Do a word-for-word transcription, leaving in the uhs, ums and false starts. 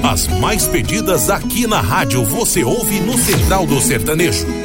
As mais pedidas aqui na rádio você ouve no Central do Sertanejo.